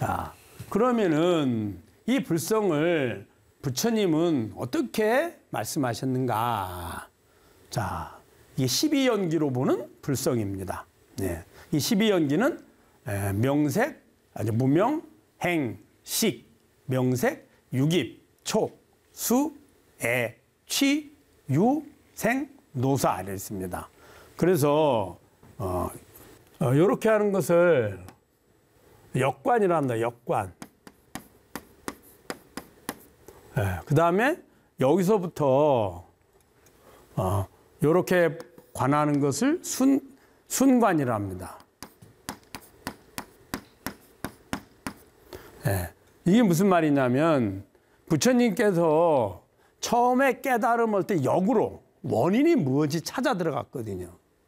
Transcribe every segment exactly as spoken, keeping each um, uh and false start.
자, 그러면은 이 불성을 부처님은 어떻게 말씀하셨는가? 자, 이게 십이연기로 보는 불성입니다. 네. 이 십이연기는 명색, 아주 무명, 행, 식, 명색, 유깁, 촉, 수, 애, 취, 유, 생, 노사 이렇게 있습니다. 그래서 어, 어, 이렇게 하는 것을 역관이라 합니다. 역관. 네, 그 다음에 여기서부터 어, 이렇게 관하는 것을 순, 순관이라 합니다. 네, 이게 무슨 말이냐면 부처님께서 처음에 깨달음을 때 역으로 원인이 무엇이 찾아 들어갔거든요.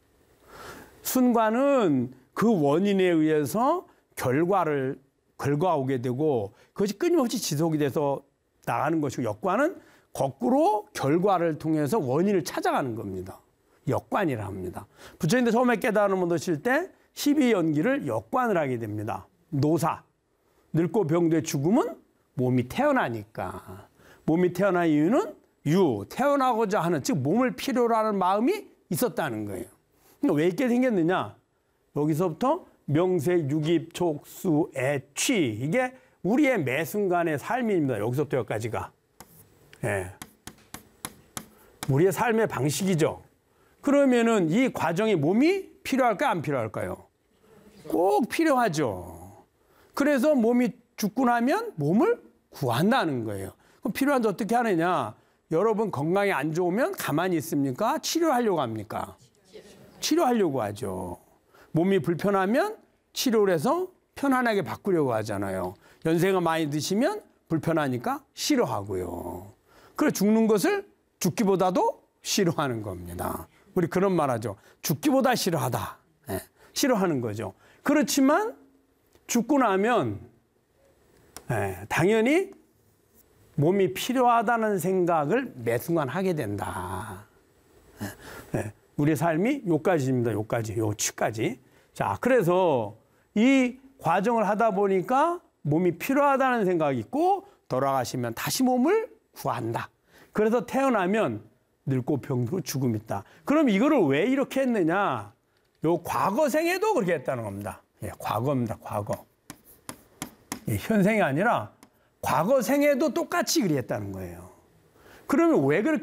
순관은 그 원인에 의해서 결과를 결과오게 되고 그것이 끊임없이 지속이 돼서 나가는 것이고 역관은 거꾸로 결과를 통해서 원인을 찾아가는 겁니다. 역관이라 합니다. 부처님도 처음에 깨달음을 얻으실 때 십이연기를 역관을 하게 됩니다. 노사, 늙고 병돼 죽음은 몸이 태어나니까. 몸이 태어난 이유는 유, 태어나고자 하는, 즉 몸을 필요로 하는 마음이 있었다는 거예요. 그러니까 왜 이렇게 생겼느냐? 여기서부터 명색, 유깁, 촉, 수, 애, 취, 이게 우리의 매 순간의 삶입니다. 여기서부터 여기까지가. 예. 우리의 삶의 방식이죠. 그러면은 이 과정에 몸이 필요할까요? 안 필요할까요? 꼭 필요하죠. 그래서 몸이 죽고 나면 몸을 구한다는 거예요. 그럼 필요한데 어떻게 하느냐? 여러분 건강이 안 좋으면 가만히 있습니까? 치료하려고 합니까? 치료하려고 하죠. 몸이 불편하면 치료를 해서 편안하게 바꾸려고 하잖아요. 연세가 많이 드시면 불편하니까 싫어하고요. 그래 죽는 것을 죽기보다도 싫어하는 겁니다. 우리 그런 말 하죠. 죽기보다 싫어하다. 네, 싫어하는 거죠. 그렇지만 죽고 나면 네, 당연히 몸이 필요하다는 생각을 매 순간 하게 된다. 네, 네, 우리의 삶이 요까지입니다. 요까지, 요 취까지. 자, 그래서 이 과정을 하다 보니까 몸이 필요하다는 생각이 있고 돌아가시면 다시 몸을 구한다. 그래서 태어나면 늙고 병들고 죽음이 있다. 그럼 이거를 왜 이렇게 했느냐? 요 과거생에도 그렇게 했다는 겁니다. 예, 과거입니다. 과거. 예, 현생이 아니라 과거생에도 똑같이 그랬다는 거예요. 그러면 왜 그렇게